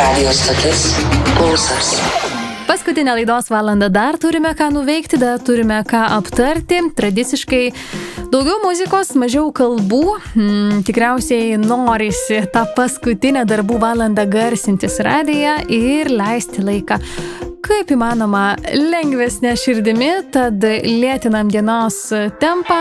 Radio stotis Pulsas. Paskutinę laidos valandą dar turime ką nuveikti, dar turime ką aptarti. Tradiciškai daugiau muzikos, mažiau kalbų. Tikriausiai norisi tą paskutinę darbų valandą garsintis radiją ir leisti laiką kaip įmanoma lengvesnė širdimi, tad lėtinam dienos tempą.